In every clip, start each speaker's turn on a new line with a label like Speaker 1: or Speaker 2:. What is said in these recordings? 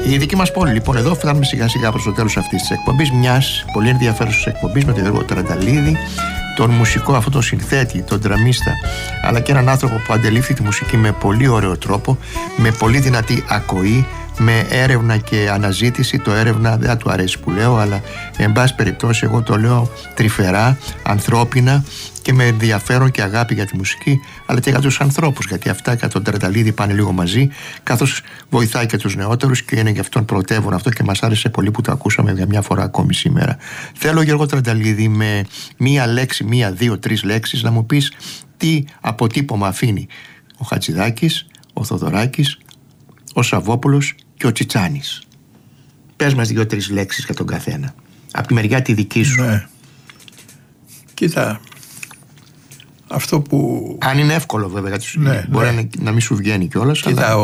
Speaker 1: Η δική μας πόλη, λοιπόν, εδώ φτάνουμε σιγά σιγά προς το τέλος αυτής της εκπομπής, μιας πολύ ενδιαφέρουσας εκπομπής με τον Γιώργο Τρανταλίδη, τον μουσικό αυτό τον συνθέτη, τον ντραμίστα, αλλά και έναν άνθρωπο που αντελήφθη τη μουσική με πολύ ωραίο τρόπο, με πολύ δυνατή ακοή, με έρευνα και αναζήτηση. Το έρευνα δεν θα του αρέσει που λέω, αλλά εν πάση περιπτώσει εγώ το λέω τρυφερά, ανθρώπινα και με ενδιαφέρον και αγάπη για τη μουσική, αλλά και για τους ανθρώπους, γιατί αυτά και τον Τρανταλίδη πάνε λίγο μαζί, καθώς βοηθάει και τους νεότερους και είναι γι' αυτόν πρωτεύον αυτό και μας άρεσε πολύ που το ακούσαμε για μια φορά ακόμη σήμερα. Θέλω, Γιώργο Τρανταλίδη, με μία λέξη, μία, δύο, τρεις λέξεις να μου πεις τι αποτύπωμα αφήνει ο Χατζηδάκης, ο Θοδωράκης, ο Σαββόπουλος και ο Τσιτσάνης. Πες μας δύο-τρεις λέξεις για τον καθένα. Από τη μεριά τη δική σου.
Speaker 2: Ναι. Κοίτα, αυτό που...
Speaker 1: Αν είναι εύκολο βέβαια,
Speaker 2: ναι,
Speaker 1: μπορεί
Speaker 2: ναι.
Speaker 1: να μην σου βγαίνει κιόλας.
Speaker 2: Κοίτα,
Speaker 1: αλλά...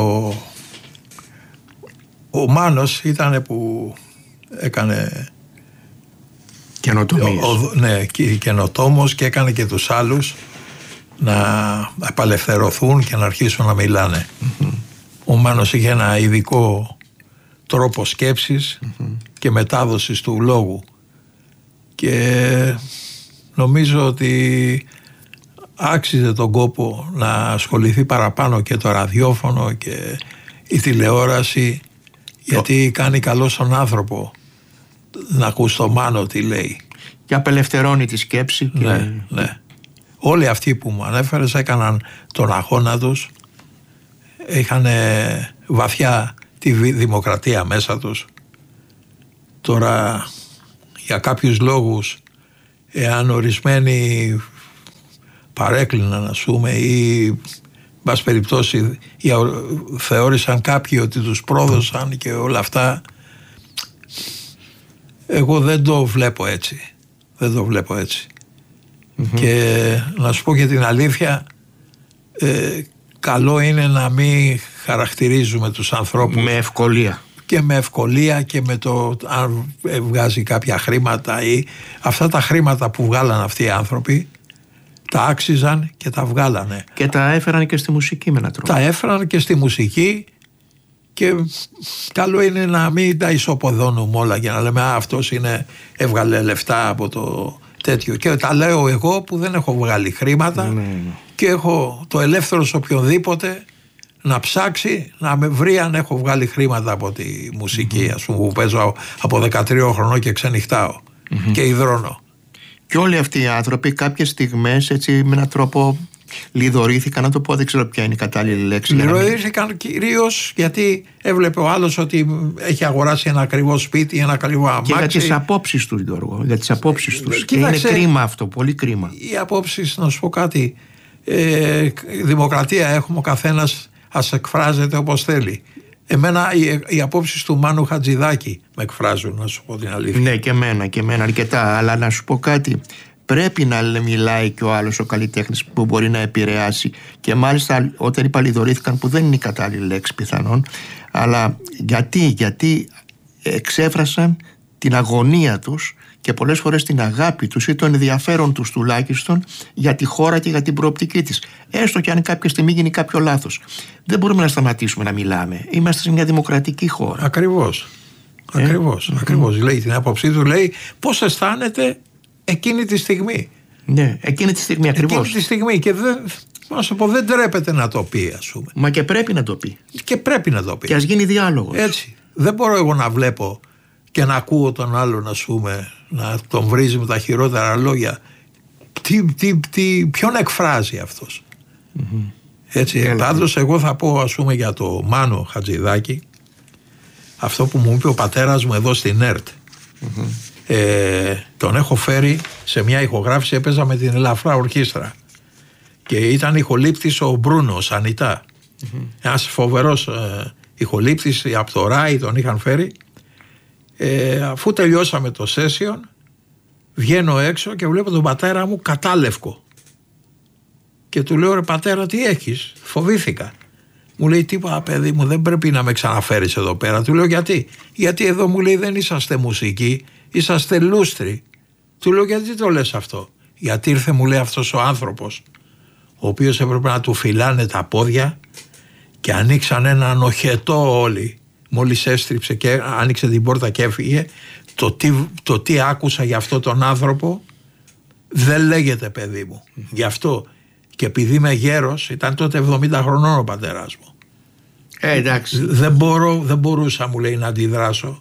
Speaker 2: ο Μάνος ήταν που έκανε...
Speaker 1: Καινοτομίες.
Speaker 2: Ναι, καινοτόμος και έκανε και τους άλλους να απελευθερωθούν και να αρχίσουν να μιλάνε. Mm-hmm. Ο Μάνος είχε ένα ειδικό τρόπο σκέψης και μετάδοσης του λόγου και νομίζω ότι άξιζε τον κόπο να ασχοληθεί παραπάνω και το ραδιόφωνο και η τηλεόραση, γιατί κάνει καλό στον άνθρωπο να ακούς το Μάνο τι λέει.
Speaker 1: Και απελευθερώνει τη σκέψη. Και...
Speaker 2: Ναι, ναι. Όλοι αυτοί που μου ανέφερες έκαναν τον αγώνα τους, είχαν βαθιά τη δημοκρατία μέσα τους. Τώρα για κάποιους λόγους, εάν ορισμένοι παρέκλειναν, ας πούμε, ή μπας περιπτώσει θεώρησαν κάποιοι ότι τους πρόδωσαν και όλα αυτά, εγώ δεν το βλέπω έτσι. Δεν το βλέπω έτσι. Και να σου πω και την αλήθεια, καλό είναι να μην χαρακτηρίζουμε τους ανθρώπους
Speaker 1: με ευκολία.
Speaker 2: Και με ευκολία και με το αν βγάζει κάποια χρήματα ή αυτά τα χρήματα που βγάλαν αυτοί οι άνθρωποι τα άξιζαν και τα βγάλανε.
Speaker 1: Και τα έφεραν και στη μουσική με έναν τρόπο.
Speaker 2: Τα έφεραν και στη μουσική και καλό είναι να μην τα ισοποδώνουμε όλα για να λέμε αυτός έβγαλε λεφτά από το τέτοιο. Και τα λέω εγώ που δεν έχω βγάλει χρήματα και έχω το ελεύθερο σε οποιονδήποτε να ψάξει να με βρει αν έχω βγάλει χρήματα από τη μουσική, ας πούμε, που παίζω από 13 χρονών και ξενυχτάω και υδρώνω.
Speaker 1: Και όλοι αυτοί οι άνθρωποι κάποιες στιγμές έτσι με έναν τρόπο λιδωρήθηκαν, να το πω, δεν ξέρω ποια είναι η κατάλληλη λέξη.
Speaker 2: Λιδωρήθηκαν κυρίως γιατί έβλεπε ο άλλος ότι έχει αγοράσει ένα ακριβό σπίτι, ένα ακριβό αμάξι.
Speaker 1: Και για τις απόψεις τους, Γιώργο, για τις απόψεις τους. Και είναι κρίμα αυτό, πολύ κρίμα.
Speaker 2: Οι απόψεις, να σου πω κάτι, δημοκρατία έχουμε, ο καθένας ας εκφράζεται όπως θέλει. Εμένα οι απόψεις του Μάνου Χατζηδάκη με εκφράζουν, να σου πω την αλήθεια.
Speaker 1: Ναι, και εμένα αρκετά, αλλά να σου πω κάτι. Πρέπει να μιλάει και ο άλλος ο καλλιτέχνης που μπορεί να επηρεάσει, και μάλιστα όταν είπα λιδωρήθηκαν, που δεν είναι η κατάλληλη λέξη πιθανόν, αλλά γιατί εξέφρασαν την αγωνία τους και πολλές φορές την αγάπη τους ή το ενδιαφέρον τους τουλάχιστον για τη χώρα και για την προοπτική της, έστω και αν κάποια στιγμή γίνει κάποιο λάθος. Δεν μπορούμε να σταματήσουμε να μιλάμε. Είμαστε σε μια δημοκρατική χώρα.
Speaker 2: Ακριβώς. Λέει την άποψή του, λέει πώς αισθάνεται εκείνη τη στιγμή.
Speaker 1: Ναι, εκείνη τη στιγμή ακριβώς.
Speaker 2: Εκείνη τη στιγμή και δεν τρέπεται να το πει, ας πούμε.
Speaker 1: Μα και πρέπει να το πει.
Speaker 2: Και
Speaker 1: ας γίνει διάλογος.
Speaker 2: Έτσι. Δεν μπορώ εγώ να βλέπω και να ακούω τον άλλον, ας πούμε, να τον βρίζει με τα χειρότερα λόγια. Ποιον εκφράζει αυτός. Έτσι. Πάντως εγώ θα πω, ας πούμε, για το Μάνο Χατζηδάκη αυτό που μου είπε ο πατέρας μου εδώ στην ΕΡΤ. Τον έχω φέρει σε μια ηχογράφηση, έπαιζα με την Ελαφρά Ορχήστρα και ήταν ηχολήπτης ο Μπρούνο Σανιτά, ένας φοβερός ηχολήπτης από το Ράι, τον είχαν φέρει. Αφού τελειώσαμε το session, βγαίνω έξω και βλέπω τον πατέρα μου κατάλευκο και του λέω, ρε πατέρα, τι έχεις? Φοβήθηκα. Μου λέει, τίποτα παιδί μου, δεν πρέπει να με ξαναφέρεις εδώ πέρα. Του λέω, γιατί εδώ, μου λέει, δεν είσαστε μουσικοί, είσαστε λούστροι. Του λέω, γιατί το λες αυτό? Γιατί ήρθε, μου λέει, αυτός ο άνθρωπος ο οποίος έπρεπε να του φυλάνε τα πόδια και ανοίξαν έναν οχετό όλοι μόλις έστριψε και άνοιξε την πόρτα και έφυγε, το τι άκουσα για αυτόν τον άνθρωπο δεν λέγεται, παιδί μου. Γι' αυτό και επειδή είμαι γέρος, ήταν τότε 70 χρονών ο πατέρας μου.
Speaker 1: Εντάξει.
Speaker 2: Δεν μπορούσα, μου λέει, να αντιδράσω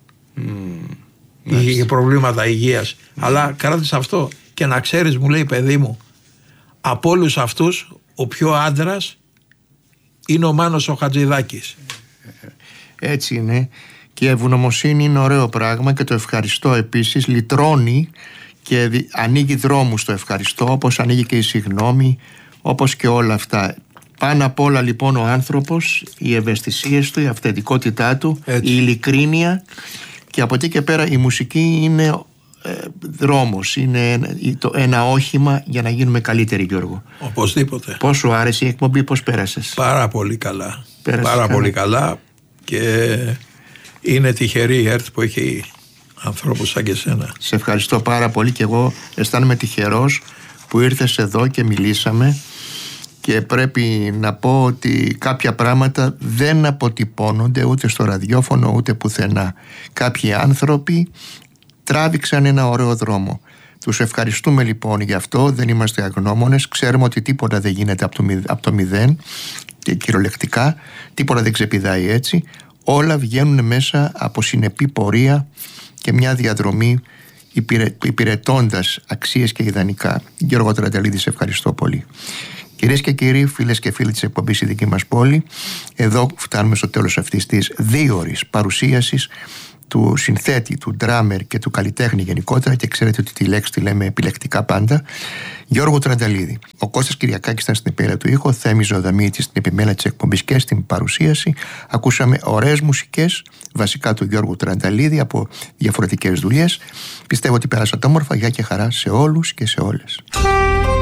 Speaker 2: για προβλήματα υγείας. Αλλά κράτησα αυτό. Και να ξέρεις, μου λέει, παιδί μου, από όλους αυτούς ο πιο άντρας είναι ο Μάνος ο Χατζηδάκης.
Speaker 1: Έτσι είναι. Και η ευγνωμοσύνη είναι ωραίο πράγμα και το ευχαριστώ επίσης λυτρώνει και ανοίγει δρόμους στο ευχαριστώ, όπως ανοίγει και η συγγνώμη, όπως και όλα αυτά. Πάνω απ' όλα λοιπόν ο άνθρωπος, οι ευαισθησίες του, η αυθεντικότητά του,
Speaker 2: έτσι,
Speaker 1: η ειλικρίνεια, και από εκεί και πέρα η μουσική είναι δρόμος, είναι ένα όχημα για να γίνουμε καλύτεροι, Γιώργο.
Speaker 2: Οπωσδήποτε.
Speaker 1: Πώς σου άρεσε η εκπομπή, πώς πέρασες?
Speaker 2: Πάρα πολύ καλά.
Speaker 1: Πέρασες
Speaker 2: πολύ καλά, και είναι τυχερή η ΕΡΤ που έχει ανθρώπους σαν και σένα.
Speaker 1: Σε ευχαριστώ πάρα πολύ και εγώ αισθάνομαι τυχερός που ήρθες εδώ και μιλήσαμε, και πρέπει να πω ότι κάποια πράγματα δεν αποτυπώνονται ούτε στο ραδιόφωνο ούτε πουθενά. Κάποιοι άνθρωποι τράβηξαν ένα ωραίο δρόμο. Τους ευχαριστούμε λοιπόν γι' αυτό, δεν είμαστε αγνώμονες, ξέρουμε ότι τίποτα δεν γίνεται από το μηδέν, και κυριολεκτικά τίποτα δεν ξεπηδάει έτσι, όλα βγαίνουν μέσα από συνεπή πορεία και μια διαδρομή υπηρετώντας αξίες και ιδανικά. Γιώργο Τρανταλίδη, σε ευχαριστώ πολύ. Κυρίες και κύριοι, φίλες και φίλοι της εκπομπής «Η δική μας πόλη», εδώ φτάνουμε στο τέλος αυτής της 2ωρης παρουσίασης του συνθέτη, του ντράμερ και του καλλιτέχνη γενικότερα, και ξέρετε ότι τη λέξη τη λέμε επιλεκτικά πάντα, Γιώργο Τρανταλίδη. Ο Κώστας Κυριακάκης ήταν στην επιμέλεια του ήχου, Θέμης Ζωδαμίτης στην επιμέλεια της εκπομπής και στην παρουσίαση. Ακούσαμε ωραίες μουσικές, βασικά του Γιώργου Τρανταλίδη, από διαφορετικές δουλειές. Πιστεύω ότι πέρασατε όμορφα. Γεια και χαρά σε όλους και σε όλες.